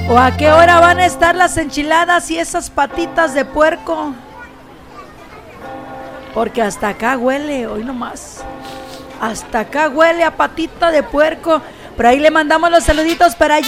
¿O a qué hora van a estar las enchiladas y esas patitas de puerco? Porque hasta acá huele, hoy nomás. Hasta acá huele a patita de puerco. Por ahí le mandamos los saluditos para allá.